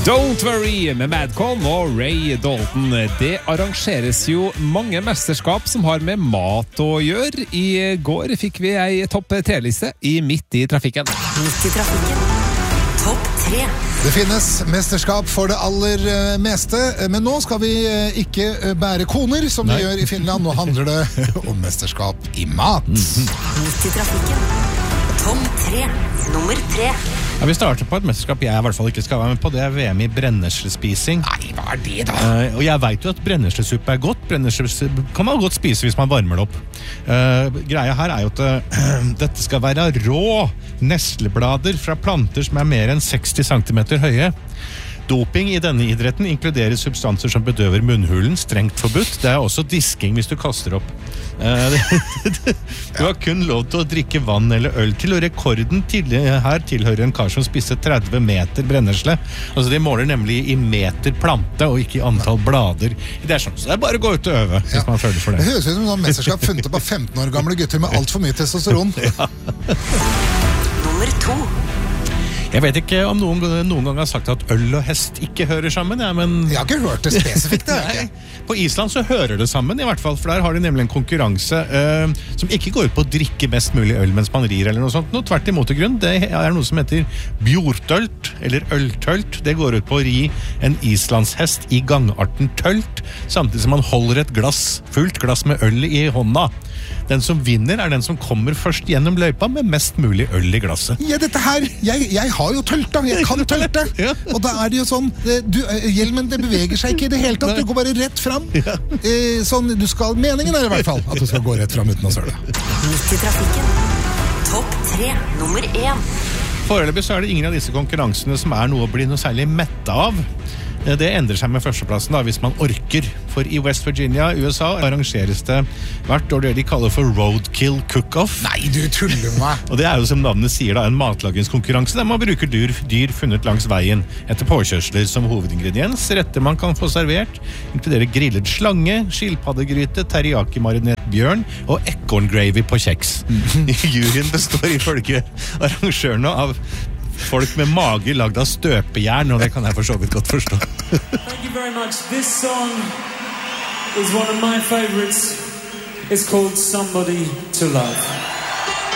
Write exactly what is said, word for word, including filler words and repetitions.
Don't Worry med Madcon og Ray Dalton. Det arrangeres jo mange mesterskap som har med mat å gjøre. I går fikk vi ei topp tre-liste i Midt i trafikken. Midt i trafikken. Topp tre. Det finnes mesterskap for det aller meste, men nå skal vi ikke bære koner som Nei. vi gjør i Finland. Nå handler det om mesterskap i mat. Midt i trafikken. Topp tre. Nummer tre. Ja, vi starter på et mesterskap jeg i hvert fall ikke skal være med på. Det er V M i brenneslespising. Nei, hva er det da? Uh, og jeg vet jo at brenneslesuppe er godt. Brenneslesuppe kan man godt spise hvis man varmer det opp. Uh, greia her er jo at uh, dette skal være rå nesleblader fra planter som er mer enn seksti centimeter høye. Doping i denne idretten inkluderer substanser som bedøver munnhulen, strengt forbudt. Det er også disking hvis du kaster opp. Uh, du har kun lov til å drikke vann eller øl til, og rekorden til, her tilhører en kar som spiste tretti meter brennesle. Altså de måler nemlig i meter plante, og ikke i antall blader. Det er sånn, så det er bare å gå ut og øve, hvis ja. man føler for det. Det høres ut som noen mesterskap funnet på femten år gamle gutter med alt for mye testosteron. Ja. Nummer to. Jeg vet ikke om noen, noen gang har sagt at øl og hest ikke hører sammen, ja, men... Jeg har ikke hørt det spesifikt, det er ikke. På Island så hører det sammen, i hvert fall, for der har de nemlig en konkurranse uh, som ikke går ut på å drikke mest mulig øl mens man rir eller noe sånt. Noe tvert imot til grunn. Det er noe som heter bjortölt, eller øltölt. Det går ut på å ri en islandshest i gangarten tölt, samtidig som man holder et glass, fullt glass med øl i hånda. Den som vinner er den som kommer først gjennom løypa med mest mulig øl i glasset. Ja, dette her, jeg, jeg har jo tølta, jeg kan tølta. Ja. Og da er det jo sånn, du, hjelmen det beveger seg ikke i det hele tatt, du går bare rett fram. Ja. Eh, sånn, du skal, meningen er i hvert fall, at du skal gå rett fram uten å søle. Midt i trafikken. Topp tre, nummer én. Foreløpig så er det ingen av disse konkurransene som er noe å bli noe særlig mette av. Det endrer seg med førsteplassen da, hvis man orker. For i West Virginia, U S A, arrangeres det hvert år det de kaller for Roadkill Cook-Off. Nei, du tuller meg! Og det er jo som navnet sier da, en matlagingskonkurranse der man bruker dyr, dyr funnet langs veien etter påkjørsler som hovedingrediens. Retter man kan få servert inkluderer grillet slange, skilpaddegryte, teriyaki-marinert bjørn og ekorngravy på kjeks. Juryen består ifølge arrangørene av folk med mage lagd av støpejern, og det kan jeg for så vidt godt forstå. Thank you very much. This song is one of my favorites. It's called Somebody to Love.